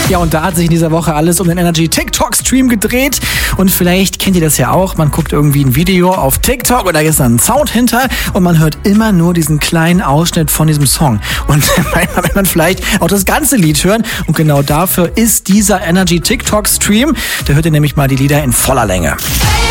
Ja, und da hat sich in dieser Woche alles um den Energy TikTok-Stream gedreht. Und vielleicht kennt ihr das ja auch. Man guckt irgendwie ein Video auf TikTok und da ist dann ein Sound hinter und man hört immer nur diesen kleinen Ausschnitt von diesem Song. Und manchmal will man vielleicht auch das ganze Lied hören. Und genau dafür ist dieser Energy TikTok-Stream. Da hört ihr nämlich mal die Lieder in voller Länge.